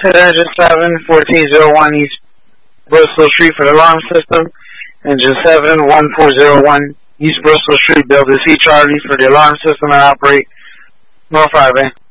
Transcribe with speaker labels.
Speaker 1: Engine 7, 1401 East Bristol Street for the alarm system. Engine 7, 1401 East Bristol Street, build a C Charlie for the alarm system and operate North 5A.